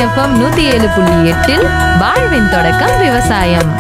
FM 107.8 வாழ்வின் தொடக்கம் விவசாயம்.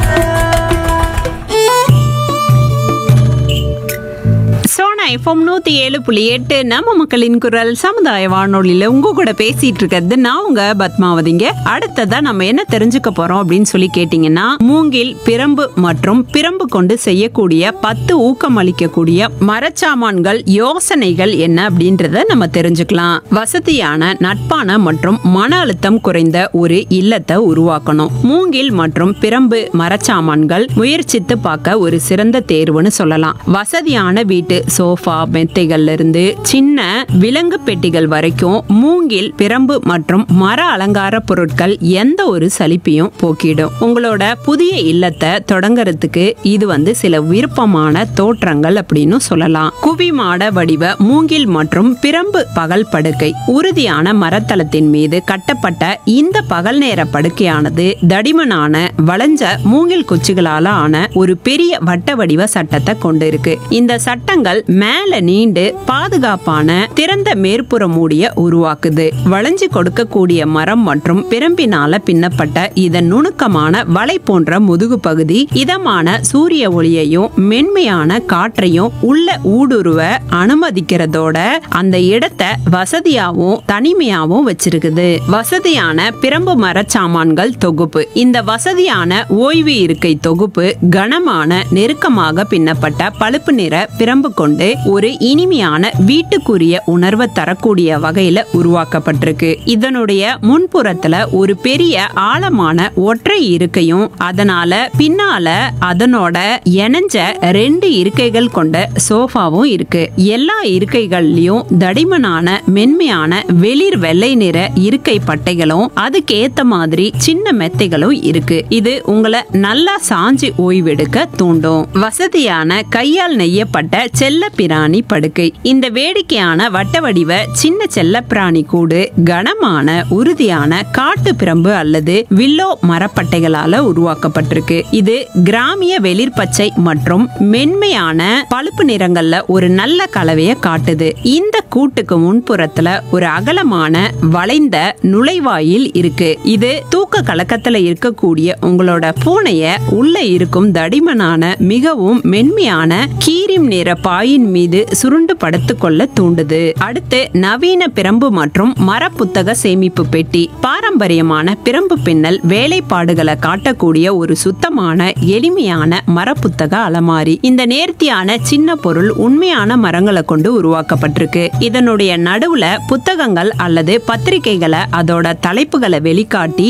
சோனா எஃப்எம் 107.8 நம்ம மக்களின் குரல் சமுதாய வானொலியில உங்க கூட பேசிட்டு இருக்கிறது நான் உங்க பத்மாவதிங்க. அடுத்ததா நம்ம என்ன தெரிஞ்சுக்க போறோம் அப்படின்னு சொல்லி கேட்டீங்கன்னா, மூங்கில், பிரம்பு மற்றும் பிரம்பு கொண்டு செய்யக்கூடிய 10 ஊக்கம் அளிக்கக்கூடிய மரச்சாமான்கள் யோசனைகள் என்ன அப்படின்றத நம்ம தெரிஞ்சுக்கலாம். வசதியான, நட்பான மற்றும் மன அழுத்தம் குறைந்த ஒரு இல்லத்தை உருவாக்கணும். மூங்கில் மற்றும் பிரம்பு மரச்சாமான்கள் முயற்சித்து பார்க்க ஒரு சிறந்த தேர்வுன்னு சொல்லலாம். வசதியான வீட்டு சோஃபா, மெத்தைகள்ல இருந்து சின்ன விலங்கு பெட்டிகள் வரைக்கும் மூங்கில், பிரம்பு மற்றும் மர அலங்கார பொருட்கள் எந்த ஒரு சலிப்பையும் போக்கிடும். உங்களோட புதிய இல்லத்தை தொடங்கறதுக்கு இது சில விருப்பமான தோற்றங்கள் அப்படின்னு சொல்லலாம். குவி மாட வடிவ மூங்கில் மற்றும் பிரம்பு பகல் படுக்கை. உறுதியான மரத்தளத்தின் மீது கட்டப்பட்ட இந்த பகல் நேர படுக்கையானது தடிமனான வளைஞ்ச மூங்கில் குச்சிகளால ஆன ஒரு பெரிய வட்ட வடிவ சட்டத்தை கொண்டு இருக்கு. இந்த சட்டங்கள் மேல நீண்டு பாதுகாப்பான திறந்த மேற்புற மூடிய உருவாக்குது. வளைஞ்சு கொடுக்கக்கூடிய மரம் மற்றும் பிரம்பினால பின்னப்பட்ட இதன் நுணுக்கமான வலை போன்ற முதுகு பகுதி இதமான சூரிய ஒளியையும் மென்மையான காற்றையும் உள்ள ஊடுருவ அனுமதிக்கிறதோட அந்த இடத்தை வசதியாவும் தனிமையாவும் வச்சிருக்குது. வசதியான பிரம்பு மரச்சாமான்கள் தொகுப்பு. இந்த வசதியான ஓய்வு இருக்கை தொகுப்பு கனமான நெருக்கமாக பின்னப்பட்ட பழுப்பு நிற பிரம்பு கொண்டு ஒரு இனிமையான வீட்டுக்குரிய உணர்வை தரக்கூடிய வகையில உருவாக்கப்பட்டிருக்கு. இதனுடைய முன்புறத்துல ஒரு பெரிய ஆழமான ஒற்றை இருக்கையும் அதனால பின்னால அதனோட இணைஞ்ச 2 இருக்கைகள் கொண்ட சோஃபாவும் இருக்கு. எல்லா இருக்கைகள்லயும் தடிமனான மென்மையான வெளிர் வெள்ளை நிற இருக்கை பட்டைகளும் அதுக்கேத்த மாதிரி சின்ன மெத்தைகளும் இருக்கு. இது உங்களை நல்லா சாஞ்சி ஓய்வெடுக்க தூண்டும். வசதியான கையால் நெய்யப்பட்ட செல்ல பிராணி படுக்கை. இந்த வேடிக்கையான வட்ட வடிவ சின்ன செல்ல பிராணி கூடு கனமான உறுதியான காட்டு பிரம்பு அல்லது வில்லோ மரப்பட்டைகளால உருவாக்கப்பட்டிருக்கு. இது கிராமிய வெளிர் பச்சை மற்றும் மென்மையான பழுப்பு நிறங்கள்ல ஒரு நல்ல கலவையை காட்டுது. இந்த கூட்டுக்கு முன்புறத்துல ஒரு அகலமான வளைந்த நுழைவாயில் இருக்கு. இது தூக்க கலக்கத்துல இருக்கக்கூடிய உங்களோட பூனைய உள்ள இருக்கும் தடிமனான மிகவும் மென்மையான கீரிம் நிற பாயின் மீது சுருண்டு படுத்துக்கொள்ள தூண்டுது. அடுத்து நவீன பிரம்பு மற்றும் மர புத்தக சேமிப்பு பெட்டி. பாரம்பரியமான பிரம்பு பின்னல் வேலைப்பாடுகளை காட்டக்கூடிய ஒரு சுத்தமான எளிமையான மர புத்தக அலமாரி. இந்த நேர்த்தியான சின்ன பொருள் உண்மையான மரங்களை கொண்டு உருவாக்கப்பட்டிருக்கு. இதனுடைய நடுவுல புத்தகங்கள் அல்லது பத்திரிகைகளை அதோட தலைப்புகளை வெளிக்காட்டி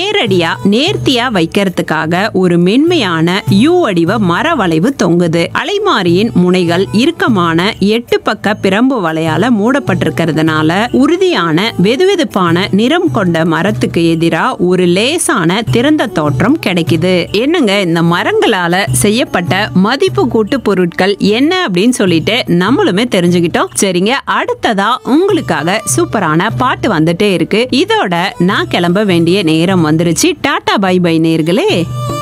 நேர்த்தியா வைக்கிறதுக்காக ஒரு மென்மையான யூ வடிவ மர வளைவு தொங்குது. அலைமாரியின் முனைகள் இறுக்கமான 8 பக்க பிரம்பு வலையால மூடப்பட்டிருக்கிறதுனால உறுதியான வெதுவெதுப்பான நிறம் கொண்ட மரத்துக்கு எதிரா ஒரு லேசான திறந்த தோற்றம் கிடைக்குது. என்னங்க, இந்த மரங்களால செய்யப்பட்ட மதிப்பு கூட்டு பொருட்கள் என்ன அப்படின்னு சொல்லிட்டு நம்மளுமே தெரிஞ்சுக்கிட்டோம். சரிங்க, அடுத்ததா உங்களுக்காக சூப்பரான பாட்டு வந்துட்டே இருக்கு. இதோட நான் கிளம்ப வேண்டிய நேரம் வந்துருச்சு. டாடா பை பை நேர்களே.